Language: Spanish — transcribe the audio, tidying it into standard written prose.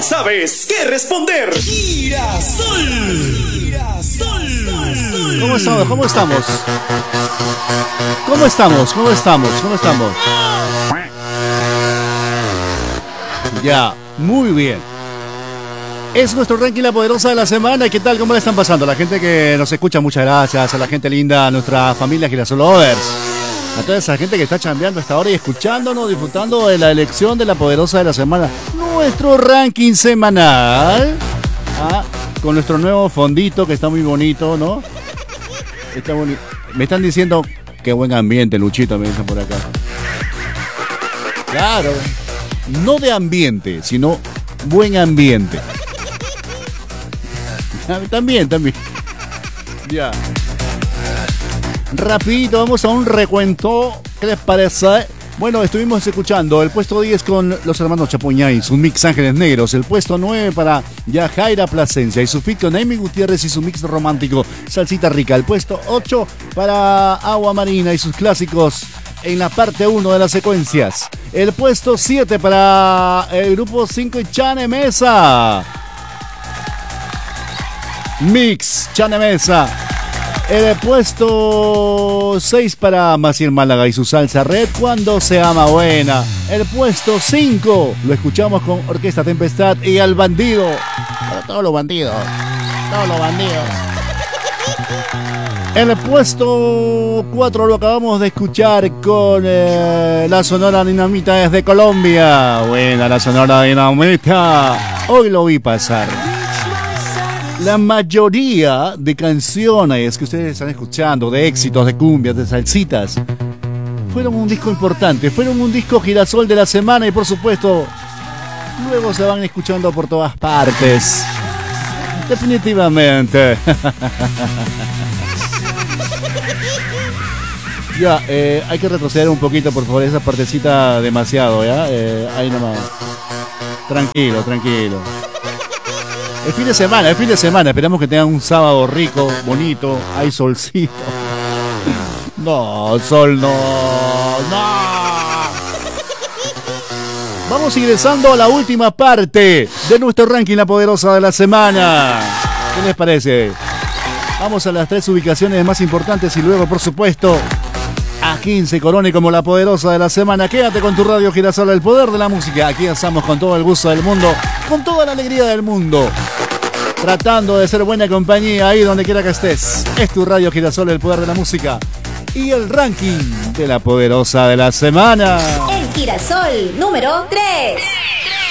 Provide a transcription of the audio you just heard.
ya sabes qué responder. Girasol. ¿Cómo estamos? ¿Cómo estamos? ¿Cómo estamos? ¿Cómo estamos? ¿Cómo estamos? Ya, muy bien. Es nuestro ranking La Poderosa de la semana. ¿Qué tal? ¿Cómo le están pasando? La gente que nos escucha, muchas gracias. A la gente linda, a nuestra familia Girasol Lovers. A toda esa gente que está chambeando hasta ahora y escuchándonos, disfrutando de la elección de La Poderosa de la semana. Nuestro ranking semanal. Con nuestro nuevo fondito que está muy bonito, ¿no? Está bonito. Me están diciendo qué buen ambiente, Luchito, me dicen por acá. Claro. No de ambiente, sino buen ambiente. También. Ya. Rapidito, vamos a un recuento. ¿Qué les parece? Bueno, estuvimos escuchando el puesto 10 con los hermanos Chapuñay, su mix Ángeles Negros. El puesto 9 para Yajaira Plasencia y su feat con Amy Gutiérrez y su mix romántico Salsita Rica. El puesto 8 para Agua Marina y sus clásicos en la parte 1 de las secuencias. El puesto 7 para el grupo 5 y Chane Mesa. Mix Chane Mesa. El puesto 6 para Maciel Málaga y su salsa red Cuando se ama buena. El puesto 5 lo escuchamos con Orquesta Tempestad y Al Bandido. Para todos los bandidos. En el puesto 4 lo acabamos de escuchar con la Sonora Dinamita desde Colombia. Buena la Sonora Dinamita. Hoy lo vi pasar. La mayoría de canciones que ustedes están escuchando, de éxitos, de cumbias, de salsitas, fueron un disco importante, fueron un disco girasol de la semana y por supuesto, luego se van escuchando por todas partes. Definitivamente. Ya, hay que retroceder un poquito, por favor, esa partecita demasiado, ¿ya? Ahí nomás. Tranquilo. El fin de semana, esperamos que tengan un sábado rico, bonito, hay solcito. No, sol no. Vamos ingresando a la última parte de nuestro ranking La Poderosa de la semana. ¿Qué les parece? Vamos a las 3 ubicaciones más importantes y luego, por supuesto, a 15 corone como La Poderosa de la semana. Quédate con tu radio Girasol, el poder de la música. Aquí estamos con todo el gusto del mundo, con toda la alegría del mundo, tratando de ser buena compañía ahí donde quiera que estés. Es tu radio Girasol, el poder de la música. Y el ranking de La Poderosa de la semana. El Girasol número 3.